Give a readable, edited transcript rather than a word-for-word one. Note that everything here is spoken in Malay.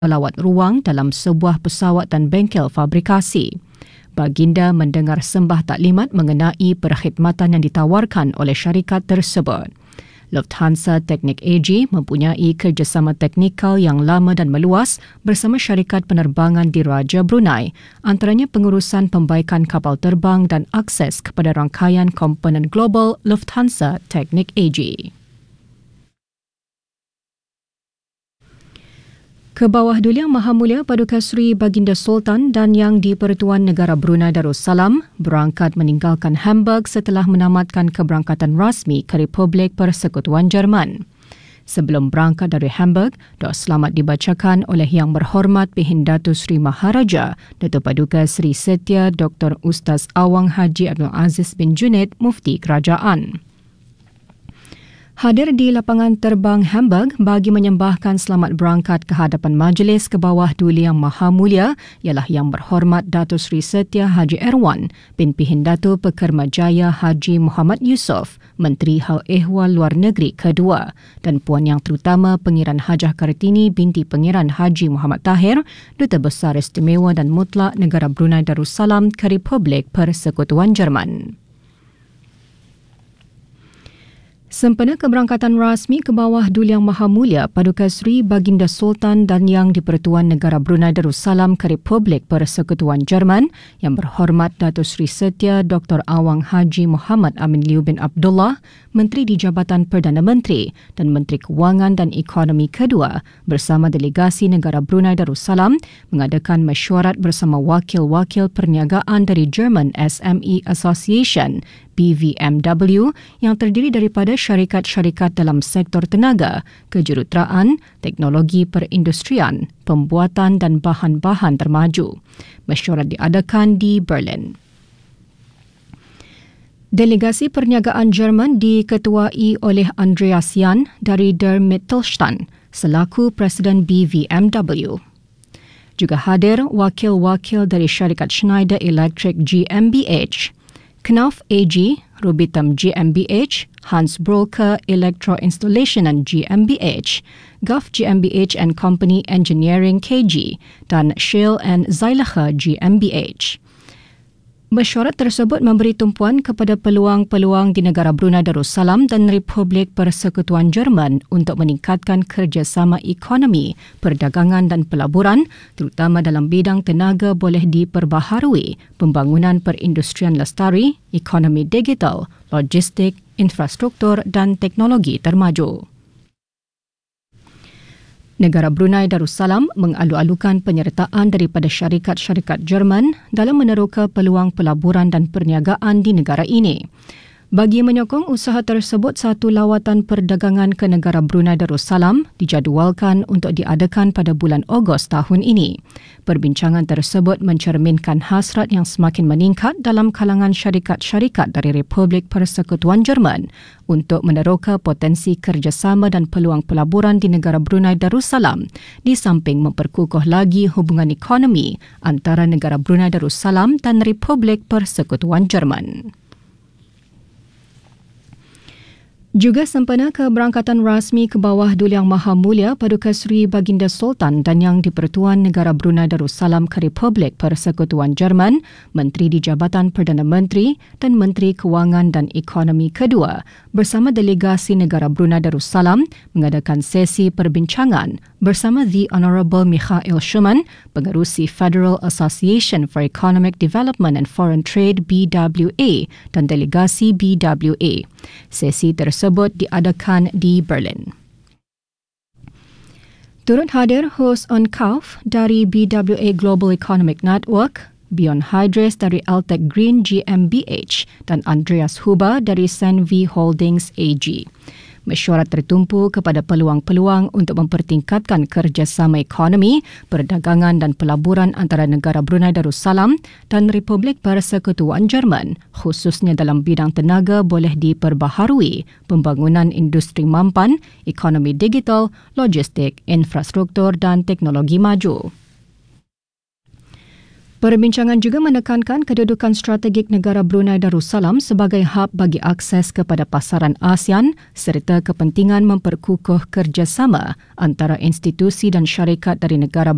melawat ruang dalam sebuah pesawat dan bengkel fabrikasi. Baginda mendengar sembah taklimat mengenai perkhidmatan yang ditawarkan oleh syarikat tersebut. Lufthansa Technik AG mempunyai kerjasama teknikal yang lama dan meluas bersama syarikat penerbangan di Raja Brunei, antaranya pengurusan pembaikan kapal terbang dan akses kepada rangkaian komponen global Lufthansa Technik AG. Kebawah Duli Yang Maha Mulia Paduka Seri Baginda Sultan dan Yang di-Pertuan Negara Brunei Darussalam berangkat meninggalkan Hamburg setelah menamatkan keberangkatan rasmi ke Republik Persekutuan Jerman. Sebelum berangkat dari Hamburg, doa selamat dibacakan oleh Yang Berhormat Pihin Datuk Seri Maharaja Datuk Paduka Seri Setia Dr. Ustaz Awang Haji Abdul Aziz bin Junaid, Mufti Kerajaan. Hadir di lapangan terbang Hamburg bagi menyembahkan selamat berangkat ke hadapan Majlis Kebawah Duli Yang Maha Mulia ialah Yang Berhormat Datuk Seri Setia Haji Erwan bin Pihin Datuk Pekermajaya Haji Muhammad Yusof, Menteri Hal Ehwal Luar Negeri kedua, dan Puan Yang Terutama Pengiran Hajah Kartini binti Pengiran Haji Muhammad Tahir, Duta Besar Istimewa dan Mutlak Negara Brunei Darussalam ke Republik Persekutuan Jerman. Sempena keberangkatan rasmi ke bawah Duli Yang Maha Mulia Paduka Seri Baginda Sultan dan Yang di-Pertuan Negara Brunei Darussalam ke Republik Persekutuan Jerman, Yang Berhormat Datuk Seri Setia Dr. Awang Haji Muhammad Amin Liu bin Abdullah, Menteri di Jabatan Perdana Menteri dan Menteri Kewangan dan Ekonomi kedua bersama delegasi Negara Brunei Darussalam mengadakan mesyuarat bersama wakil-wakil perniagaan dari German SME Association BVMW yang terdiri daripada syarikat-syarikat dalam sektor tenaga, kejuruteraan, teknologi perindustrian, pembuatan dan bahan-bahan termaju. Mesyuarat diadakan di Berlin. Delegasi perniagaan Jerman diketuai oleh Andreas Jan dari Der Mittelstand selaku Presiden BVMW. Juga hadir wakil-wakil dari syarikat Schneider Electric GmbH, Knauf AG, Rubitam GmbH, Hans Broker Electro Installation and GmbH, Gulf GmbH and Company Engineering KG dan Shell and Zeilacher GmbH. Mesyuarat tersebut memberi tumpuan kepada peluang-peluang di negara Brunei Darussalam dan Republik Persekutuan Jerman untuk meningkatkan kerjasama ekonomi, perdagangan dan pelaburan, terutama dalam bidang tenaga boleh diperbaharui, pembangunan perindustrian lestari, ekonomi digital, logistik, infrastruktur dan teknologi termaju. Negara Brunei Darussalam mengalu-alukan penyertaan daripada syarikat-syarikat Jerman dalam meneroka peluang pelaburan dan perniagaan di negara ini. Bagi menyokong usaha tersebut, satu lawatan perdagangan ke negara Brunei Darussalam dijadualkan untuk diadakan pada bulan Ogos tahun ini. Perbincangan tersebut mencerminkan hasrat yang semakin meningkat dalam kalangan syarikat-syarikat dari Republik Persekutuan Jerman untuk meneroka potensi kerjasama dan peluang pelaburan di negara Brunei Darussalam di samping memperkukuh lagi hubungan ekonomi antara negara Brunei Darussalam dan Republik Persekutuan Jerman. Juga sempena keberangkatan rasmi ke bawah Duli Yang Maha Mulia Paduka Seri Baginda Sultan dan Yang di-Pertuan Negara Brunei Darussalam ke Republik Persekutuan Jerman, Menteri di Jabatan Perdana Menteri dan Menteri Kewangan dan Ekonomi kedua bersama delegasi Negara Brunei Darussalam mengadakan sesi perbincangan bersama The Honourable Mikhail Schumann, Pengerusi Federal Association for Economic Development and Foreign Trade BWA dan delegasi BWA. Sesi tersebut diadakan di Berlin. Turut hadir hos on Kauf dari BWA Global Economic Network, Beyond Hydres dari Altec Green GmbH dan Andreas Huber dari Senvi Holdings AG. Mesyuarat tertumpu kepada peluang-peluang untuk mempertingkatkan kerjasama ekonomi, perdagangan dan pelaburan antara negara Brunei Darussalam dan Republik Persekutuan Jerman, khususnya dalam bidang tenaga boleh diperbaharui, pembangunan industri mampan, ekonomi digital, logistik, infrastruktur dan teknologi maju. Perbincangan juga menekankan kedudukan strategik negara Brunei Darussalam sebagai hub bagi akses kepada pasaran ASEAN serta kepentingan memperkukuh kerjasama antara institusi dan syarikat dari negara